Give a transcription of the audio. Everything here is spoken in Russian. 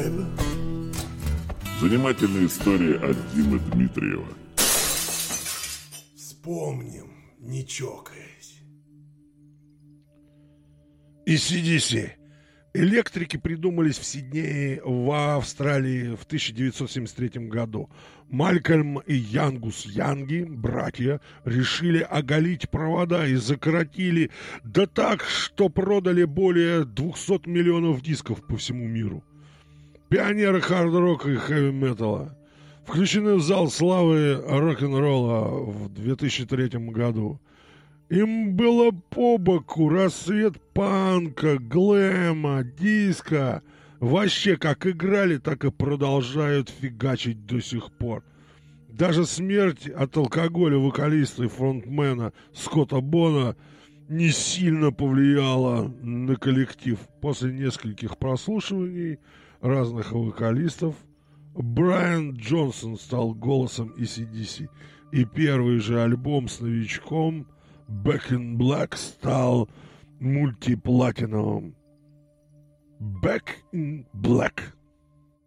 Занимательная история от Димы Дмитриева. Вспомним, не чокаясь. AC/DC. Электрики придумались в Сиднее, в Австралии в 1973 году. Малькольм и Янгус Янги, братья, решили оголить провода и закоротили, да так, что продали более 200 миллионов дисков по всему миру. Пионеры хард-рока и хэви-металла включены в зал славы рок-н-ролла в 2003 году. Им было по боку рассвет панка, глэма, диска. Вообще, как играли, так и продолжают фигачить до сих пор. Даже смерть от алкоголя вокалиста и фронтмена Скотта Бона не сильно повлияла на коллектив. После нескольких прослушиваний разных вокалистов Брайан Джонсон стал голосом AC/DC. И первый же альбом с новичком Back in Black стал мультиплатиновым. Back in Black.